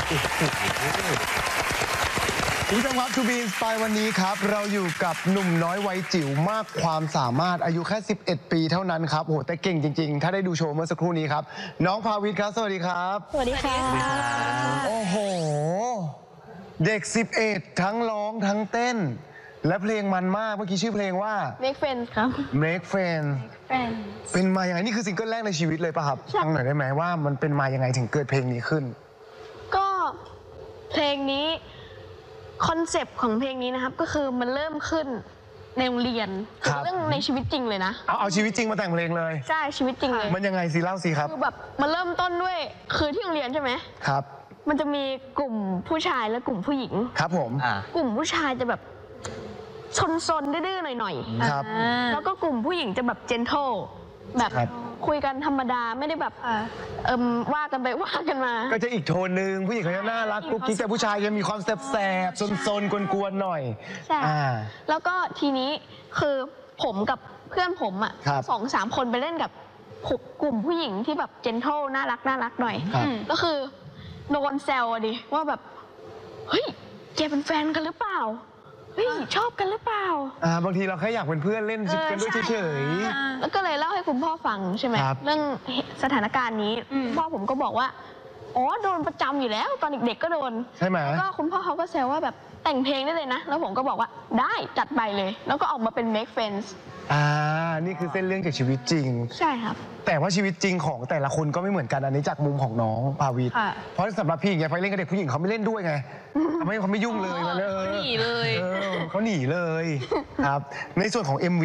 คุณผู้ชมครับ To Be Inspired วันนี้ครับเราอยู่กับหนุ่มน้อยวัยจิ๋วมากความสามารถอายุแค่11 ปีเท่านั้นครับโหแต่เก่งจริงๆถ้าได้ดูโชว์เมื่อสักครู่นี้ครับน้องภาวิทย์ครับสวัสดีครับสวัสดีค่ะโอ้โหเด็ก11ทั้งร้องทั้งเต้นและเพลงมันมากเมื่อกี้ชื่อเพลงว่า Make Friends ครับ Make Friends เป็นมาอย่างไงนี่คือซิงเกิลแรกในชีวิตเลยป่ะครับฟังหน่อยได้ไหมว่ามันเป็นมายังไงถึงเกิดเพลงนี้ขึ้นก็เพลงนี้คอนเซปต์ของเพลงนี้นะครับก็คือมันเริ่มขึ้นในโรงเรียนเรื่องในชีวิตจริงเลยนะเอาชีวิตจริงมาแต่งเพลงเลยใช่ชีวิตจริงเลยมันยังไงสิเล่าสิครับคือแบบมันเริ่มต้นด้วยคือที่โรงเรียนใช่ไหมครับมันจะมีกลุ่มผู้ชายและกลุ่มผู้หญิงครับผมกลุ่มผู้ชายจะแบบซนๆดื้อๆหน่อยๆครับแล้วก็กลุ่มผู้หญิงจะแบบเจนเทิลแบบคุยกันธรรมดาไม่ได้แบบว่ากันไปว่ากันมาก็จะอีกโทนนึงผู้หญิงเขาจะน่ารักกุ๊กกิ๊กแต่ผู้ชายจะมีความแสบๆซนๆกวนๆหน่อยใช่แล้วก็ทีนี้คือผมกับเพื่อนผมอ่ะ2-3 คนไปเล่นกับกลุ่มผู้หญิงที่แบบเจนเทิลน่ารักหน่อยก็คือโดนแซวดิว่าแบบเฮ้ยแกเป็นแฟนกันหรือเปล่าเฮ้ยชอบกันหรือเปล่าบางทีเราแค่อยากเป็นเพื่อนเล่นกันด้วยเฉยๆแล้วก็เลยเล่าให้คุณพ่อฟังใช่ไหมเรื่องสถานการณ์นี้พ่อผมก็บอกว่าอ๋อโดนประจำอยู่แล้วตอนเด็กๆก็โดนใช่ไหมแล้วก็คุณพ่อเขาก็แซวว่าแบบแต่งเพลงได้เลยนะแล้วผมก็บอกว่าได้จัดไปเลยแล้วก็ออกมาเป็น Make Friends นี่คือเส้นเรื่องจากชีวิตจริงใช่ครับแต่ว่าชีวิตจริงของแต่ละคนก็ไม่เหมือนกันอันนี้จากมุมของน้องภาวิทย์เพราะสำหรับพี่อย่างเงี้ยไปเล่นกับเด็กผู้หญิงเขาไม่เล่นด้วยไงเขาไม่ยุ่งเลยมาเลยเขาหนีเลยเขาหนีเลยครับในส่วนของ MV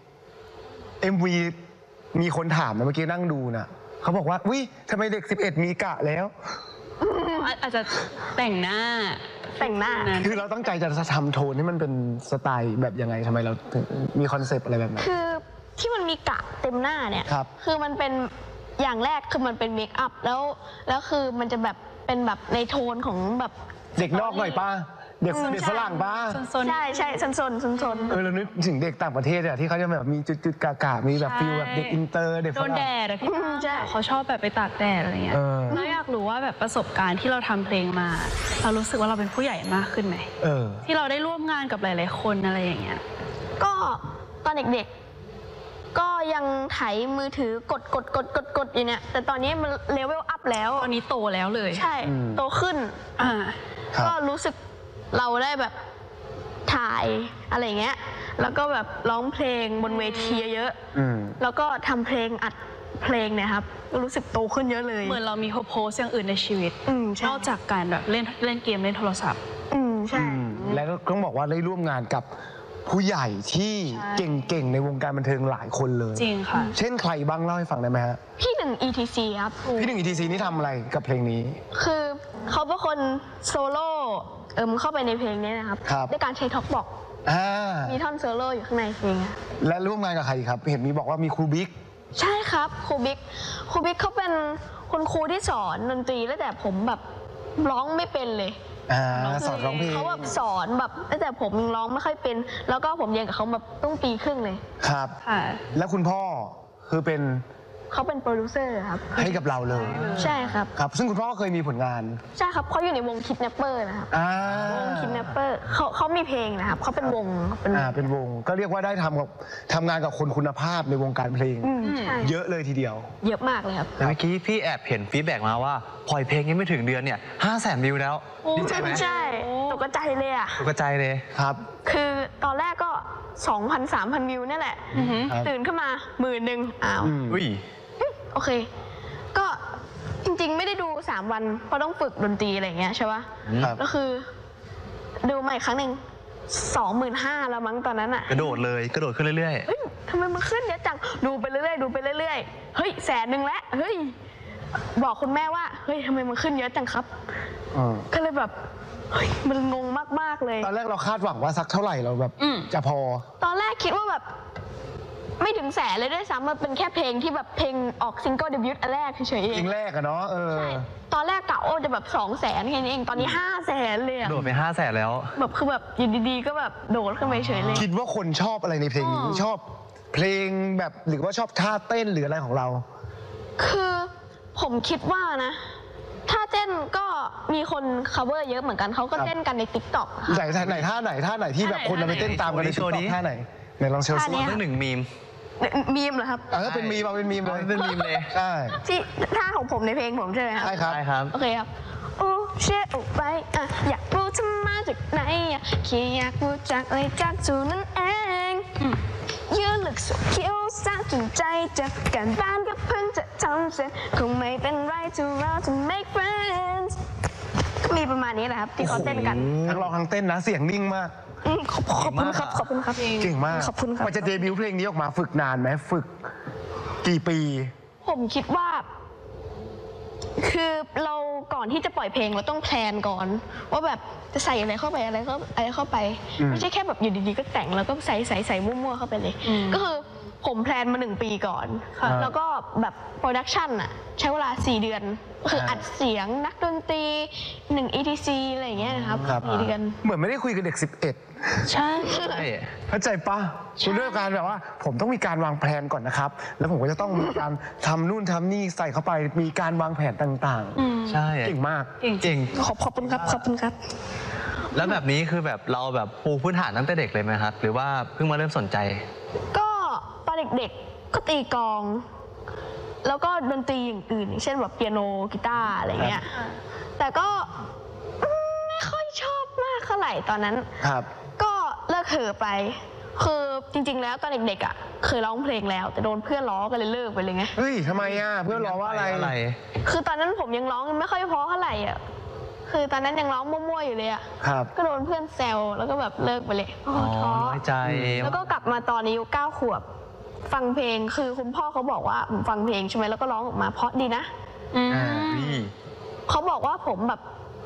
มีคนถามนะเมื่อกี้นั่งดูนะเขาบอกว่าอุ๊ยทำไมเด็ก11มีกะแล้วอาจจะแต่งหน้าคือเราตั้งใจจะทำโทนให้มันเป็นสไตล์แบบยังไงทำไมเราถึงมีคอนเซปต์อะไรแบบนั้นคือที่มันมีกะเต็มหน้าเนี่ยคือมันเป็นอย่างแรกคือมันเป็นเมคอัพแล้วคือมันจะแบบเป็นแบบในโทนของแบบเด็กนอกหน่อยป้าเด็กฝรั่งป้าใช่ซนเรานึกถึงเด็กต่างประเทศอะที่เขาจะแบบมีจุดๆกากามีแบบฟิลแบบเด็กอินเตอร์เด็กฝรั่งโดนแดดอะพี่เขาชอบแบบไปตากแดดอะไรเงี้ยแล้วอยากรู้ว่าแบบประสบการณ์ที่เราทำเพลงมาเรารู้สึกว่าเราเป็นผู้ใหญ่มากขึ้นไหมที่เราได้ร่วมงานกับหลายๆคนอะไรอย่างเงี้ยก็ตอนเด็กๆก็ยังไถมือถือกดอยู่เนี่ยแต่ตอนนี้มันเลเวลอัพแล้วตอนนี้โตแล้วเลยใช่โตขึ้นก็รู้สึกเราได้แบบถ่ายอะไรเงี้ยแล้วก็แบบร้องเพลงบนเวทีเยอะแล้วก็ทำเพลงอัดเพลงเนี่ยครับรู้สึกโตขึ้นเยอะเลยเหมือนเรามีโพสอย่างอื่นในชีวิตนอกจากการแบบเล่นเกมเล่นโทรศัพท์ใช่แล้วต้องบอกว่าได้ร่วมงานกับผู้ใหญ่ที่เก่งๆในวงการบันเทิงหลายคนเลยจริงค่ะเช่นใครบ้างเล่าให้ฟังได้ไหมฮะพี่หนึ่ง ETC ครับพี่หนึ่ง ETC นี่ทำอะไรกับเพลงนี้คือเขาเป็นคนโซโล่เข้าไปในเพลงนี้นะครับด้วยการใช้ท็อกบ็อกมีท่อนโซโล่อยู่ข้างในเพลงและร่วมงานกับใครครับเห็นมีบอกว่ามีครูบิ๊กใช่ครับครูบิ๊กเขาเป็นคุณครูที่สอนดนตรีแล้วแต่ผมแบบร้องไม่เป็นเลยสอนร้องเพลงเขาแบบสอนแบบแต่ผมยังร้องไม่ค่อยเป็นแล้วก็ผมเรียนกับเขาแบบต้องปีครึ่งเลยครับแล้วคุณพ่อคือเขาเป็นโปรดิวเซอร์ครับให้กับเราเลยใช่ครับซึ่งคุณพ่อก็เคยมีผลงานใช่ครับเขาอยู่ในวงคิดแนปเปอร์นะครับวงคิดแนปเปอร์เขามีเพลงนะครับเขาเป็นวงเป็นวงก็เรียกว่าได้ทำงานกับคนคุณภาพในวงการเพลงเยอะเลยทีเดียวเยอะมากเลยครับเมื่อกี้พี่แอบเห็นฟีดแบ็กมาว่าปล่อยเพลงยังไม่ถึงเดือนเนี่ย500,000 วิวแล้วดีใจไหมใช่ตกใจเลยอะตกใจเลยครับคือตอนแรกก็ 2,000-3,000 วิวนี่แหละตื่นขึ้นมา10,000อ้าวโอเคก็จริงๆไม่ได้ดู3 วันเพราะต้องฝึกดนตรีอะไรอย่างเงี้ยใช่ปะก็คือดูใหม่ครั้งหนึ่ง25,000แล้วมั้งตอนนั้นอะกระโดดขึ้นเรื่อยๆทำไมมันขึ้นเยอะจังดูไปเรื่อยเฮ้ย100,000แล้วเฮ้ยบอกคุณแม่ว่าเฮ้ยทำไมมันขึ้นเยอะจังครับก็เลยแบบเฮ้ยมันงงมากๆเลยตอนแรกเราคาดหวังว่าสักเท่าไหร่เราแบบจะพอตอนแรกคิดว่าแบบไม่ถึง100,000เลยด้วยซ้ำมันเป็นแค่เพลงที่แบบเพลงออกซิงเกิลเดบิวต์อันแรกเฉยๆเพลงแรกอะเนาะใช่ตอนแรกกะว่าจะแบบ200,000แค่นี้เองตอนนี้500,000เลยอะโดดไป500,000แล้วแบบคือแบบอยู่ดีๆก็แบบโดดขึ้นไปเฉยเลยคิดว่าคนชอบอะไรในเพลงนี้ชอบเพลงแบบหรือว่าชอบท่าเต้นหรืออะไรของเราคือผมคิดว่านะท่าเต้นนก็มีคน cover เยอะเหมือนกันเขาก็เต้นกันใน TikTok ไหนท่าไหนที่แบบคนเอาไปเต้นตามกันใน TikTok ท่าไหนไหนลองโชว์สิเรื่องหนึ่งมีมมีมเหรอครับเป็นมีมเอาเป็นมีมเลยเป็นมีมเลยใช่ที่ท่าของผมในเพลงผมใช่ไหมครับใช่ครับใช่ครับโอเคครับโอ้เชื่อออกไปอยากรู้เธอมาจากไหนแค่อยากรู้จักอะไรจากจูนั่นเองยืนหลึกสุดคิ้วสร้างจนใจเจ็บการบ้านก็เพิ่งจะทำเสร็จคงไม่เป็นไรที่เราจะ make friends ก็มีประมาณนี้แหละครับที่เขาเต้นกันทั้งร้องทั้งเต้นนะเสียงนิ่งมากขอบคุณครับขอบคุณครับเก่งมากขอบคุณครับกว่าจะเดบิวต์เพลงนี้ออกมาฝึกนานไหมฝึกกี่ปีผมคิดว่า คือเราก่อนที่จะปล่อยเพลงเราต้องแพลนก่อน ว่าแบบจะใส่อะไรเข้าไปอะไรเข้าไป ไม่ใช่แค่แบบอยู่ดีๆก็แต่งแล้วก็ใส่มั่วๆเข้าไปเลย ก็คือผมแพลนมา1 ปีก่อน แล้วก็แบบโปรดักชันอะใช้เวลา4 เดือนคืออัดเสียงนักดนตรี1 ETC อะไรอย่างเงี้ยนะครับ4 เดือนเหมือนไม่ได้คุยกับเด็กใช่ใช่ 11เข้าใจปะคุณเรื่องการแบบว่าผมต้องมีการวางแผนก่อนนะครับ แล้วผมก็จะต้องมีการทำนู่นทำนี่ใส่เข้าไปมีการวางแผนต่างใช่ๆเก่งมากจริงขอบคุณครับขอบคุณครับแล้วแบบนี้คือแบบเราแบบปูพื้นฐานตั้งแต่เด็กเลยไหมครับ หรือว่าเพิ่งมาเริ่มสนใจก็ตอนเด็กๆก็ตีกลอง แล้วก็ดนตรีอย่างอื่นอย่างเช่นแบบเปียโนกีตาร์อะไรเงี้ยแต่ก็ไม่ค่อยชอบมากเท่าไหร่ตอนนั้นครับก็เลิกเถอะไป คือจริงๆแล้วตอนเด็กๆอ่ะเคยร้องเพลงแล้ว แต่โดนเพื่อนล้อกันเลยเลิกไปเลยไงเฮ้ยทำไมอ่ะเพื่อนรอว่าอะไรคือตอนนั้นผมยังร้องไม่ค่อยเพราะเท่าไหร่อ่ะคือตอนนั้นยังร้องมั่วๆอยู่เลยอ่ะครับก็โดนเพื่อนแซวแล้วก็แบบเลิกไปเลยโอ้อ๋อท้อน้อยใจแล้วก็กลับมาตอนอายุ9 ขวบ ฟังเพลงคือคุณพ่อเขาบอกว่าผมฟังเพลงใช่ไหมแล้วก็ร้องออกมาเพราะดีนะนี่เขาบอกว่าผมแบบ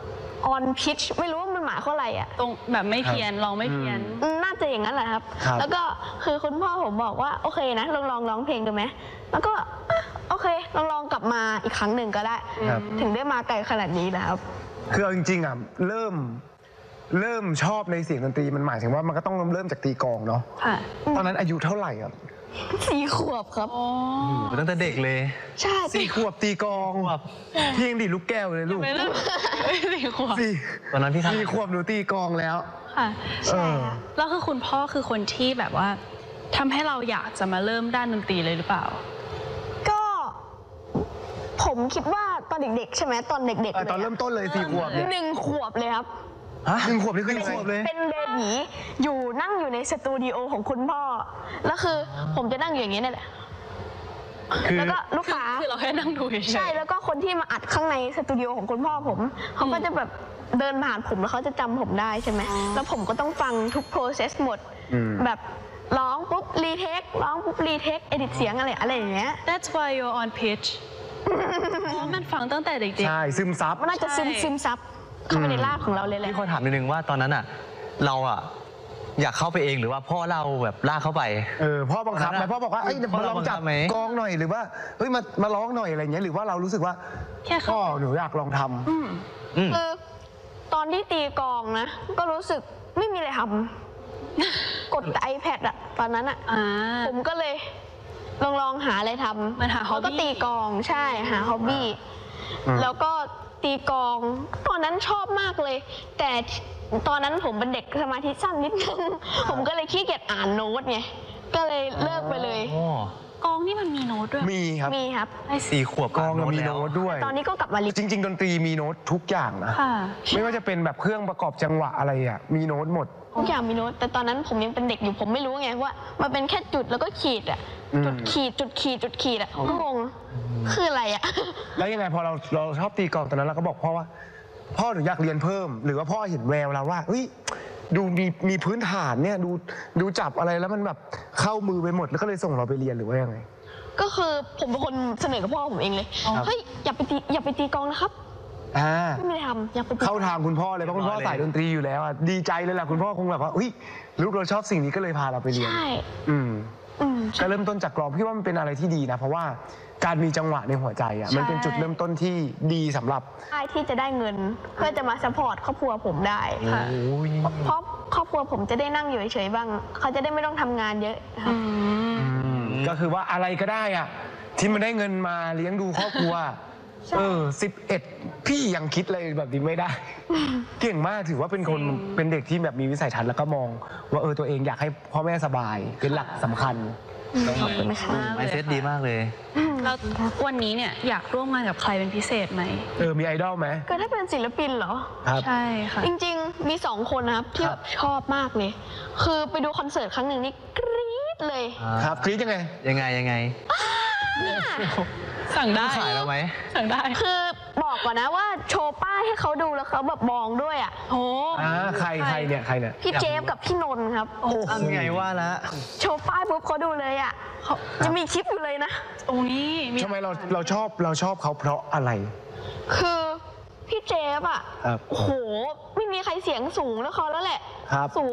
on pitch ไม่รู้ว่ามันหมายความอะไรอ่ะตรงแบบไม่เพี้ยนลองไม่เพี้ยนน่าจะอย่างนั้นแหละครับครับแล้วก็คือคุณพ่อผมบอกว่าโอเคนะลองร้องเพลงดูไหมแล้วก็โอเคลองกลับมาอีกครั้งหนึ่งก็ได้ครับถึงได้มาไกลขนาดนี้นะครับคือเอาจริงๆอ่ะเริ่มชอบในเสียงดนตรีมันหมายถึงว่ามันก็ต้องเริ่มจากตีกลองเนาะค่ะตอนนั้นอายุเท่าไหร่อ่ะ 4 ขวบครับอ๋อตั้งแต่เด็กเลยใช่ 4 ขวบตีกลองขวบพี่ยังดีดลูกแก้วเลยลูกไม่เริ่มสี่ขวบสี่ตอนนั้นพี่ทำ 4 ขวบหนูตีกลองแล้วค่ะเออแล้วคือคุณพ่อคือคนที่แบบว่าทำให้เราอยากจะมาเริ่มด้านดนตรีเลยหรือเปล่าก็ผมคิดว่าตอนเด็กๆใช่ไหมตอนเด็กๆตอนเริ่มต้นเลย4 ขวบเนี่ย 1 ขวบเลยครับ 1 ขวบนี่คือยังไงเป็นเบบีนั่งอยู่ในสตูดิโอของคุณพ่อ แล้วคือผมจะนั่งอยู่อย่างนี้นั่นแหละคือแล้วก็ลูกค้าคือเราแค่นั่งดูเฉยๆใช่แล้วก็คนที่มาอัดข้างในสตูดิโอของคุณพ่อผมเขาก็จะแบบเดินผ่านผมแล้วเขาจะจำผมได้ใช่ไหมแล้วผมก็ต้องฟังทุก process หมด แบบร้องปุ๊บรีเทคร้องปุ๊บรีเทคเอดิตเสียงอะไรอย่างเงี้ย That's why you're on pitch เพราะมันฟังตั้งแต่เด็กใช่ซึมซับมันน่าจะซึมซับเข้าไปในรากของเราเลยแหละพี่ขอถามนิดนึงว่าตอนนั้นอ่ะเราอ่ะอยากเข้าไปเองหรือว่าพ่อเราแบบลากเข้าไปพ่อบังคับไหมพ่อบอกว่าเอ้ยพ่อมาลองจับบังคับไหมกลองหน่อยหรือว่าเฮ้ยมาร้องหน่อยอะไรเงี้ยหรือว่าเรารู้สึกว่าๆ แค่เขาพ่อหนูอยากลองทำอืมคือตอนที่ตีกลองนะ ก็รู้สึกไม่มีอะไรทำ กดแต่ iPad อะตอนนั้นอะอ่าผมก็เลยลองหาอะไรทำมันหาแล้วก็ hobby ตีกลองใช่หาฮ็อบบี้แล้วก็ตีกลองตอนนั้นชอบมากเลย แต่ตอนนั้นผมเป็นเด็กสมาธิสั้นนิดนึง ผมก็เลยขี้เกียจอ่านโน้ตไงก็เลยเลิกไปเลยอ๋อกองนี่มันมีโน้ตด้วยมีครับมีครับ 4 ขวบกลองมีแล้วโน้ตด้วยตอนนี้ก็กลับมาลิจริง ๆ ดนตรีมีโน้ตทุกอย่างนะค่ะไม่ว่าจะเป็นแบบเครื่องประกอบจังหวะอะไรอ่ะมีโน้ตหมดทุกอย่างมีโน้ตแต่ตอนนั้นผมยังเป็นเด็กอยู่ผมไม่รู้ไงว่ามันเป็นแค่จุดแล้วก็ขีดอะจุดขีดอะก็งงคืออะไรอะแล้วยังไงพอเราชอบตีกลองตอนนั้นเราก็บอกพ่อว่าพ่อหนูอยากเรียนเพิ่ม หรือว่าพ่อเห็นแววเราว่าเฮ้ยดูมีพื้นฐานเนี่ยดูจับอะไรแล้วมันแบบเข้ามือไปหมดแล้วก็เลยส่งเราไปเรียนหรือว่ายังไงก็คือผมเป็นคนเสนอกับพ่อผมเองเลยเฮ้ยอย่าไปตีกลองนะครับ ไม่มีอะไรทำอยากไปตีเข้าทางคุณพ่อเลยเพราะคุณพ่อสายดนตรีอยู่แล้วอะดีใจเลยแหละคุณพ่อคงแบบว่าเฮ้ยลูกเราชอบสิ่งนี้ก็เลยพาเราไปเรียนใช่อืมใช่ก็เริ่มต้นจากกลองพี่ว่ามันเป็นอะไรที่ดีนะเพราะว่าการมีจังหวะในหัวใจอ่ะมันเป็นจุดเริ่มต้นที่ดีสำหรับได้ที่จะได้เงินเพื่อจะมาซัพพอร์ตครอบครัวผมได้ค่ะเพราะครอบครัวผมจะได้นั่งอยู่เฉยๆบ้างเขาจะได้ไม่ต้องทำงานเยอะครับก็คือว่าอะไรก็ได้อ่ะที่มันได้เงินมาเลี้ยงดูครอบครัว 11 พี่ยังคิดเลยแบบนี้ไม่ได้ เก่งมากถือว่าเป็นคนเป็นเด็กที่แบบมีวิสัยทัศน์แล้วก็มอง ว่าตัวเองอยากให้พ่อแม่สบายเป็นหลักสำคัญขอบคุณนะคะไมเซ็ตดีมากเลยแล้ววันนี้เนี่ยอยากร่วมงานกับใครเป็นพิเศษไหมมีไอดอลไหมก็ถ้าเป็นศิลปินเหรอครับใช่ค่ะจริงๆ มี2 คนนะครับที่แบบชอบมากเลย คือไปดูคอนเสิร์ตครั้งหนึ่งนี่กรี๊ดเลยครับคลิปยังไงยังไงสั่งได้ขายเราไหมสั่งได้คือบอกก่อนนะว่าโชว์ป้ายให้เขาดูแล้วเขาแบบมองด้วยอ่ะโอ้ใครเนี่ยพี่เจฟกับพี่นนท์ครับอันไงว่าละโชว์ป้ายปุ๊บเขาดูเลยอ่ะจะมีคลิปอยู่เลยนะตรงนี้มีทำไมเราชอบเขาเพราะอะไรคือพี่เจฟอ่ะครับโอ้โห ไม่มีใครเสียงสูงแล้วเขาแล้วแหละครับสูง